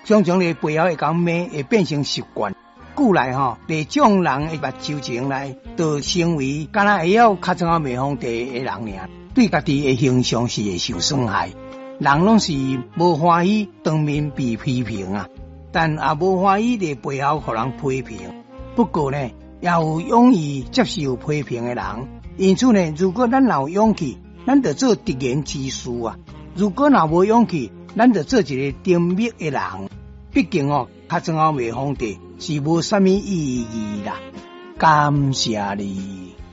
常常咧背后会讲骂，会变成习惯。久来这种人的目睭前来，就成为敢若会晓较怎啊骂皇帝的人尔，对家己的形象是会受损害。人拢是无欢喜当面被批评啊，但也无欢喜咧背后互人批评。不过呢，也有勇于接受批评的人。因此呢，如果咱有勇气，咱就做直言之士啊；如果若无勇气，咱就做一个沉默的人。毕竟较怎啊骂皇帝是无啥物意义啦。感谢你。